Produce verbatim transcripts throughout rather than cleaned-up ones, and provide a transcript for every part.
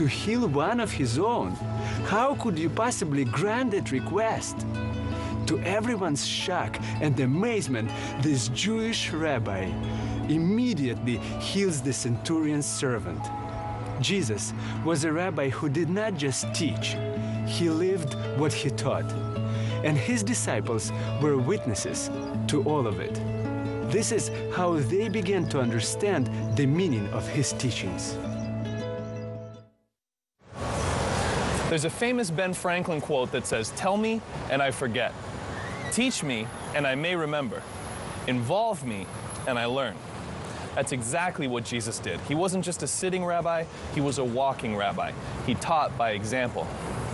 to heal one of his own. How could you possibly grant that request? To everyone's shock and amazement, this Jewish rabbi immediately heals the centurion's servant. Jesus was a rabbi who did not just teach, he lived what he taught. And his disciples were witnesses to all of it. This is how they began to understand the meaning of his teachings. There's a famous Ben Franklin quote that says, "Tell me and I forget. Teach me and I may remember. Involve me and I learn." That's exactly what Jesus did. He wasn't just a sitting rabbi, he was a walking rabbi. He taught by example.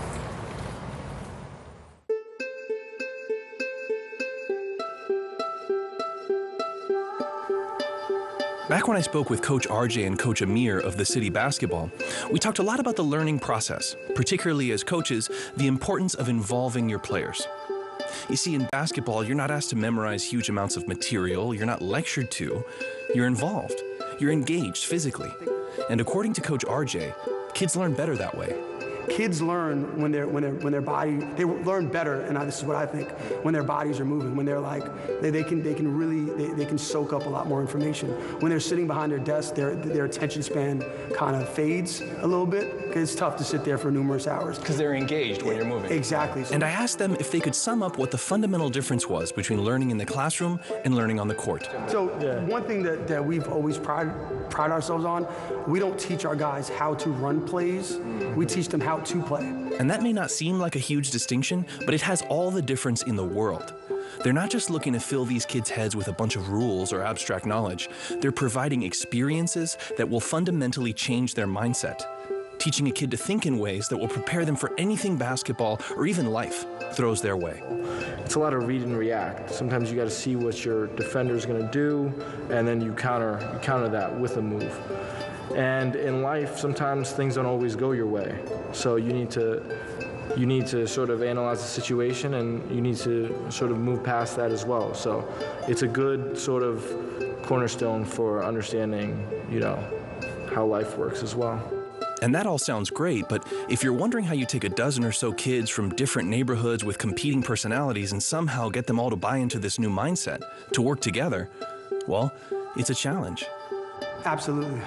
Back when I spoke with Coach R J and Coach Amir of the City Basketball, we talked a lot about the learning process, particularly as coaches, the importance of involving your players. You see, in basketball, you're not asked to memorize huge amounts of material, you're not lectured to, you're involved, you're engaged physically. And according to Coach R J, kids learn better that way. Kids learn when they're when they're when their body they learn better, and I, this is what I think, when their bodies are moving, when they're like they, they can they can really they, they can soak up a lot more information. When they're sitting behind their desk, their their attention span kind of fades a little bit because it's tough to sit there for numerous hours. Because they're engaged when you're moving. Exactly. And I asked them if they could sum up what the fundamental difference was between learning in the classroom and learning on the court. So yeah. One thing that, that we've always pride pride ourselves on, we don't teach our guys how to run plays. We teach them how to play. And that may not seem like a huge distinction, but it has all the difference in the world. They're not just looking to fill these kids' heads with a bunch of rules or abstract knowledge. They're providing experiences that will fundamentally change their mindset, teaching a kid to think in ways that will prepare them for anything basketball or even life throws their way. It's a lot of read and react. Sometimes you got to see what your defender is going to do, and then you counter, you counter that with a move. And in life, sometimes things don't always go your way. So you need to, you need to sort of analyze the situation, and you need to sort of move past that as well. So it's a good sort of cornerstone for understanding, you know, how life works as well. And that all sounds great, but if you're wondering how you take a dozen or so kids from different neighborhoods with competing personalities and somehow get them all to buy into this new mindset, to work together, well, it's a challenge. Absolutely.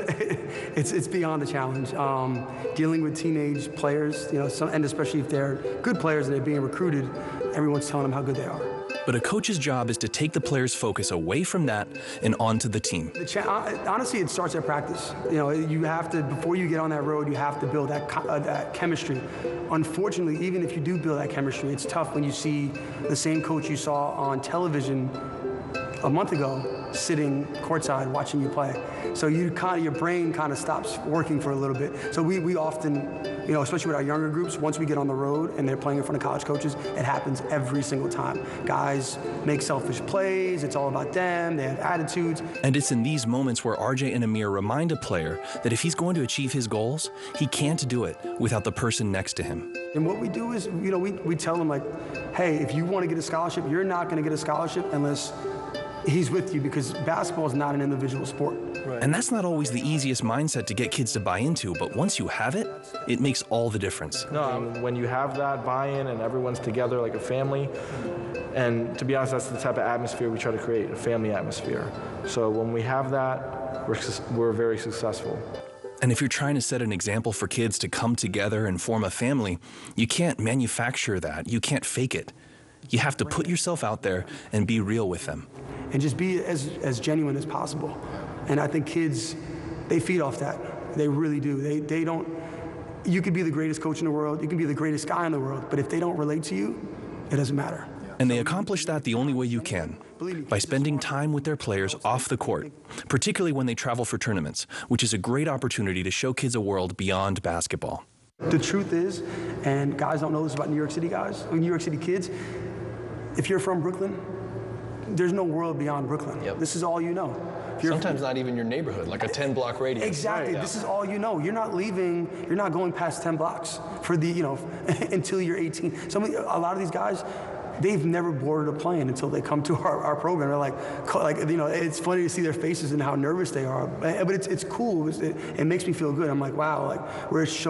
it's it's beyond a challenge. Um, dealing with teenage players, you know, some, and especially if they're good players and they're being recruited, everyone's telling them how good they are. But a coach's job is to take the players' focus away from that and onto the team. The cha honestly, it starts at practice. You know, you have to, before you get on that road, you have to build that, uh, that chemistry. Unfortunately, even if you do build that chemistry, it's tough when you see the same coach you saw on television a month ago sitting courtside watching you play. So you kind of, your brain kind of stops working for a little bit. So we, we often, you know, especially with our younger groups, once we get on the road and they're playing in front of college coaches, it happens every single time. Guys make selfish plays, it's all about them, they have attitudes. And it's in these moments where R J and Amir remind a player that if he's going to achieve his goals, he can't do it without the person next to him. And what we do is, you know, we, we tell them like, hey, if you want to get a scholarship, you're not going to get a scholarship unless he's with you, because basketball is not an individual sport. Right. And that's not always the easiest mindset to get kids to buy into, but once you have it, it makes all the difference. No, I mean, when you have that buy-in and everyone's together like a family, and to be honest, that's the type of atmosphere we try to create, a family atmosphere. So when we have that, we're, we're very successful. And if you're trying to set an example for kids to come together and form a family, you can't manufacture that. You can't fake it. You have to put yourself out there and be real with them. And just be as, as genuine as possible. And I think kids, they feed off that. They really do. They, they don't, you could be the greatest coach in the world, you can be the greatest guy in the world, but if they don't relate to you, it doesn't matter. And they accomplish that the only way you can, by spending time with their players off the court, particularly when they travel for tournaments, which is a great opportunity to show kids a world beyond basketball. The truth is, and guys don't know this about New York City guys, New York City kids, if you're from Brooklyn, there's no world beyond Brooklyn. Yep. This is all you know. Sometimes from, not even your neighborhood, like a ten block radius. Exactly, right. This is all you know. You're not leaving, you're not going past ten blocks for the, you know, until you're eighteen. Some of the, a lot of these guys, they've never boarded a plane until they come to our, our program. They're like, like, you know, it's funny to see their faces and how nervous they are. But it's, it's cool. It, it makes me feel good. I'm like, wow, like we're showing